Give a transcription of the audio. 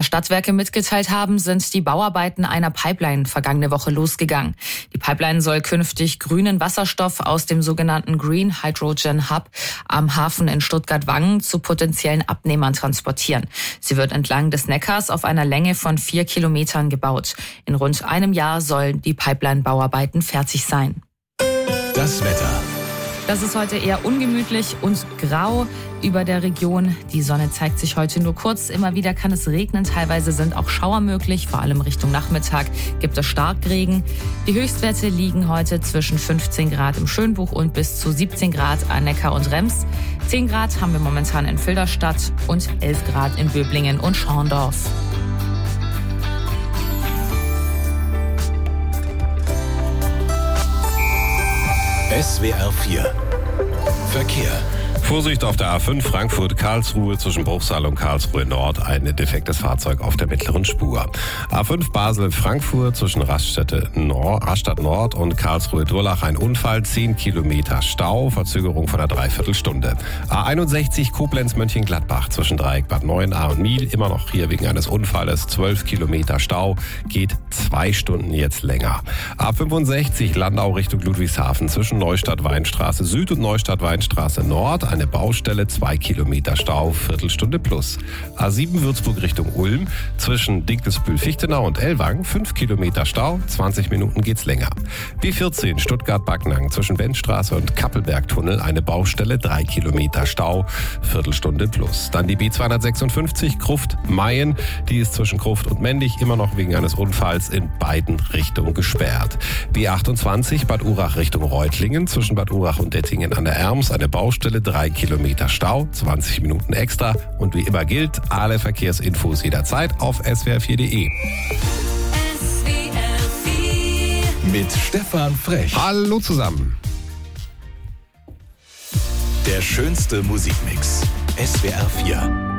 Stadtwerke mitgeteilt haben, sind die Bauarbeiten einer Pipeline vergangene Woche losgegangen. Die Pipeline soll künftig grünen Wasserstoff aus dem sogenannten Green Hydrogen Hub am Hafen in Stuttgart-Wangen zu potenziellen Abnehmern transportieren. Sie wird entlang des Neckars auf einer Länge von 4 Kilometern gebaut. In rund einem Jahr sollen die Pipeline-Bauarbeiten fertig sein. Das Wetter. Das ist heute eher ungemütlich und grau über der Region. Die Sonne zeigt sich heute nur kurz. Immer wieder kann es regnen. Teilweise sind auch Schauer möglich. Vor allem Richtung Nachmittag gibt es Starkregen. Die Höchstwerte liegen heute zwischen 15 Grad im Schönbuch und bis zu 17 Grad an Neckar und Rems. 10 Grad haben wir momentan in Filderstadt und 11 Grad in Böblingen und Schorndorf. SWR 4 Verkehr. Vorsicht auf der A5 Frankfurt-Karlsruhe zwischen Bruchsal und Karlsruhe Nord. Ein defektes Fahrzeug auf der mittleren Spur. A5 Basel-Frankfurt zwischen Rastatt Nord und Karlsruhe-Durlach. Ein Unfall, 10 Kilometer Stau, Verzögerung von einer Dreiviertelstunde. A61 Koblenz-Mönchengladbach zwischen Dreieck Bad Neuenahr und Miel. Immer noch hier wegen eines Unfalles, 12 Kilometer Stau, geht 2 Stunden jetzt länger. A65 Landau Richtung Ludwigshafen zwischen Neustadt-Weinstraße Süd und Neustadt-Weinstraße Nord. Eine Baustelle, 2 Kilometer Stau, Viertelstunde plus. A7 Würzburg Richtung Ulm, zwischen Dinkelsbühl-Fichtenau und Ellwangen, 5 Kilometer Stau, 20 Minuten geht's länger. B14 Stuttgart-Backnang, zwischen Wendstraße und Kappelbergtunnel, eine Baustelle, 3 Kilometer Stau, Viertelstunde plus. Dann die B256 Gruft-Mayen, die ist zwischen Gruft und Mendig immer noch wegen eines Unfalls in beiden Richtungen gesperrt. B28 Bad Urach Richtung Reutlingen, zwischen Bad Urach und Dettingen an der Erms, eine Baustelle, 3 Kilometer Stau, 20 Minuten extra. Und wie immer gilt, alle Verkehrsinfos jederzeit auf swr4.de. Mit Stefan Frech. Hallo zusammen. Der schönste Musikmix. SWR 4.